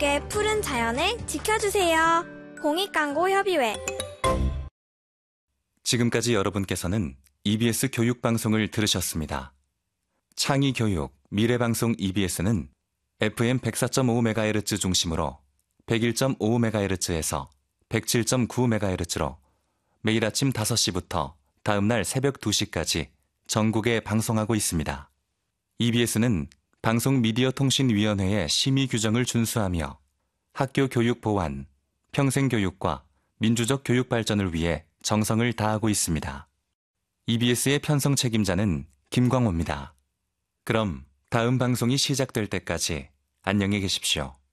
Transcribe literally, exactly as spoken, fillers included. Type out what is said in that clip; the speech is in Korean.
가족의 푸른 자연을 지켜주세요. 공익광고협의회. 지금까지 여러분께서는 이비에스 교육방송을 들으셨습니다. 창의교육, 미래방송 이비에스는 에프엠 백사 점 오 메가헤르츠 중심으로 백일 점 오 메가헤르츠에서 백칠 점 구 메가헤르츠로 매일 아침 다섯 시부터 다음날 새벽 두 시까지 전국에 방송하고 있습니다. 이비에스는 방송미디어통신위원회의 심의 규정을 준수하며 학교 교육 보완, 평생교육과 민주적 교육 발전을 위해 정성을 다하고 있습니다. 이비에스의 편성 책임자는 김광호입니다. 그럼 다음 방송이 시작될 때까지 안녕히 계십시오.